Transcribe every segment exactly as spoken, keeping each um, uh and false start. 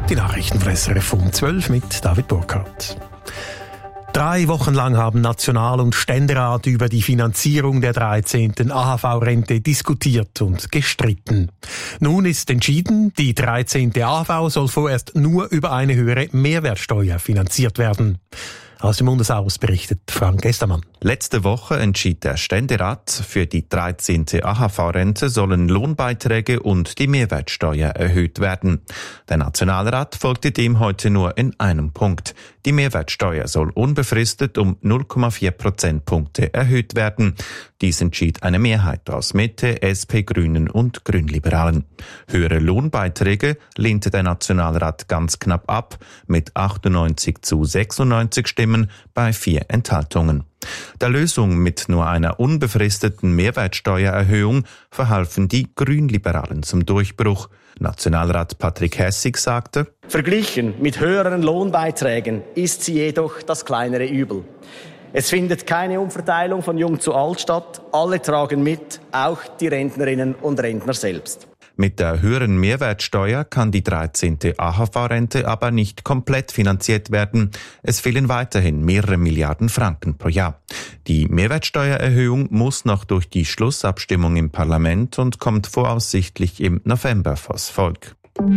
Die Nachrichten von S R F um zwölf mit David Burkhardt. Drei Wochen lang haben National- und Ständerat über die Finanzierung der dreizehnten A H V-Rente diskutiert und gestritten. Nun ist entschieden, die dreizehnte A H V soll vorerst nur über eine höhere Mehrwertsteuer finanziert werden. Aus dem Bundeshaus berichtet Frank Estermann. Letzte Woche entschied der Ständerat, für die dreizehnte A H V-Rente sollen Lohnbeiträge und die Mehrwertsteuer erhöht werden. Der Nationalrat folgte dem heute nur in einem Punkt. Die Mehrwertsteuer soll unbefristet um null Komma vier Prozentpunkte erhöht werden. Dies entschied eine Mehrheit aus Mitte, S P, Grünen und Grünliberalen. Höhere Lohnbeiträge lehnte der Nationalrat ganz knapp ab, mit achtundneunzig zu sechsundneunzig Stimmen bei vier Enthaltungen. Der Lösung mit nur einer unbefristeten Mehrwertsteuererhöhung verhalfen die Grünliberalen zum Durchbruch. Nationalrat Patrick Hessig sagte: Verglichen mit höheren Lohnbeiträgen ist sie jedoch das kleinere Übel. Es findet keine Umverteilung von Jung zu Alt statt. Alle tragen mit, auch die Rentnerinnen und Rentner selbst. Mit der höheren Mehrwertsteuer kann die dreizehnte A H V-Rente aber nicht komplett finanziert werden. Es fehlen weiterhin mehrere Milliarden Franken pro Jahr. Die Mehrwertsteuererhöhung muss noch durch die Schlussabstimmung im Parlament und kommt voraussichtlich im November vors Volk.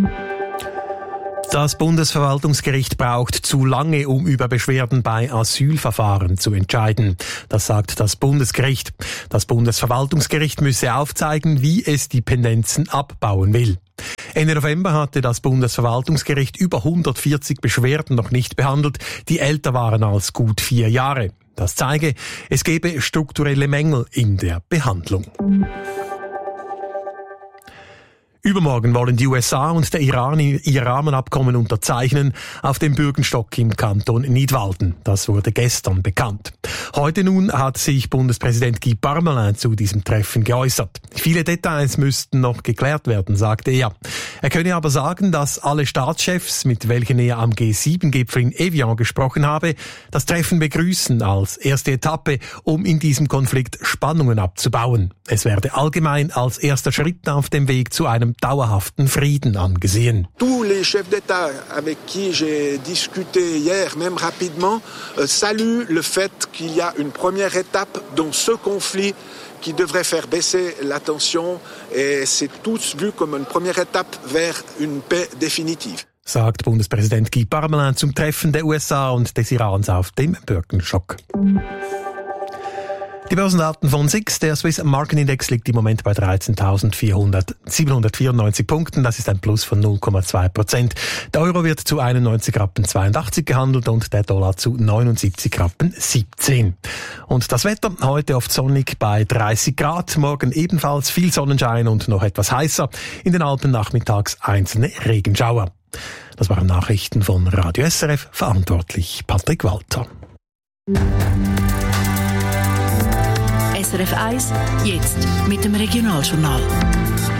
Das Bundesverwaltungsgericht braucht zu lange, um über Beschwerden bei Asylverfahren zu entscheiden. Das sagt das Bundesgericht. Das Bundesverwaltungsgericht müsse aufzeigen, wie es die Pendenzen abbauen will. Ende November hatte das Bundesverwaltungsgericht über hundertvierzig Beschwerden noch nicht behandelt, die älter waren als gut vier Jahre. Das zeige, es gebe strukturelle Mängel in der Behandlung. Übermorgen wollen die U S A und der Iran ihr Rahmenabkommen unterzeichnen auf dem Bürgenstock im Kanton Nidwalden. Das wurde gestern bekannt. Heute nun hat sich Bundespräsident Guy Parmelin zu diesem Treffen geäußert. Viele Details müssten noch geklärt werden, sagte er. Er könne aber sagen, dass alle Staatschefs, mit welchen er am G sieben Gipfel in Evian gesprochen habe, das Treffen begrüßen als erste Etappe, um in diesem Konflikt Spannungen abzubauen. Es werde allgemein als erster Schritt auf dem Weg zu einem dauerhaften Frieden angesehen. Tous les chefs d'État avec qui j'ai discuté hier, même rapidement, saluent le fait qu'il y a une première étape dans ce conflit qui devrait faire baisser la tension et c'est tous vu comme une première étape vers une paix définitive. Sagt Bundespräsident Guy Parmelin zum Treffen der U S A und des Irans auf dem Birkenstock. Die Börsendaten von S I X, der Swiss Market Index, liegt im Moment bei dreizehntausendsiebenhundertvierundneunzig Punkten. Das ist ein Plus von null Komma zwei Prozent. Der Euro wird zu einundneunzig Rappen zweiundachtzig gehandelt und der Dollar zu neunundsiebzig Rappen siebzehn. Und das Wetter heute oft sonnig bei dreißig Grad, morgen ebenfalls viel Sonnenschein und noch etwas heißer. In den Alpen nachmittags einzelne Regenschauer. Das waren Nachrichten von Radio S R F, verantwortlich Patrick Walter. S R F eins, jetzt mit dem Regionaljournal.